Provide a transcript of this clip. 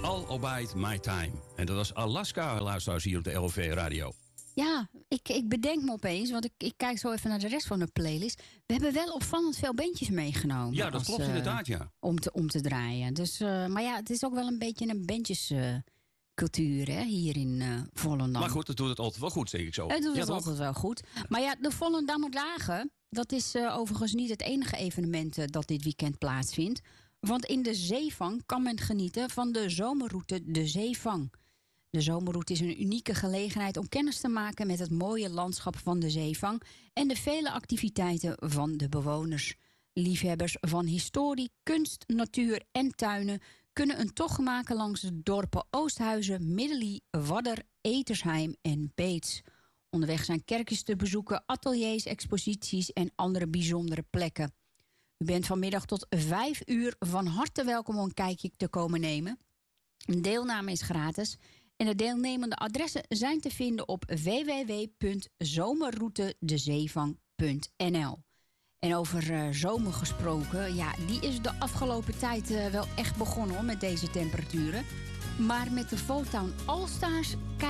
All About My Time. En dat was Alaska, luisteraars hier op de LV Radio. Ja, ik bedenk me opeens, want ik kijk zo even naar de rest van de playlist. We hebben wel opvallend veel bandjes meegenomen. Ja, dat klopt inderdaad, ja. Om te draaien. Dus, maar ja, het is ook wel een beetje een bandjescultuur hier in Volendam. Maar goed, dat doet het altijd wel goed, zeg ik zo. Het doet het altijd wel goed. Maar ja, de Volendammer Dagen, dat is overigens niet het enige evenement dat dit weekend plaatsvindt. Want in de Zeevang kan men genieten van de zomerroute De Zeevang. De zomerroute is een unieke gelegenheid om kennis te maken met het mooie landschap van de Zeevang en de vele activiteiten van de bewoners. Liefhebbers van historie, kunst, natuur en tuinen kunnen een tocht maken langs de dorpen Oosthuizen, Middelie, Wadder, Etersheim en Beets. Onderweg zijn kerkjes te bezoeken, ateliers, exposities en andere bijzondere plekken. U bent vanmiddag tot 5 uur van harte welkom om een kijkje te komen nemen. Een deelname is gratis en de deelnemende adressen zijn te vinden op www.zomerroutedezeevang.nl. En over zomer gesproken, ja, die is de afgelopen tijd wel echt begonnen hoor, met deze temperaturen. Maar met de Voltown All Stars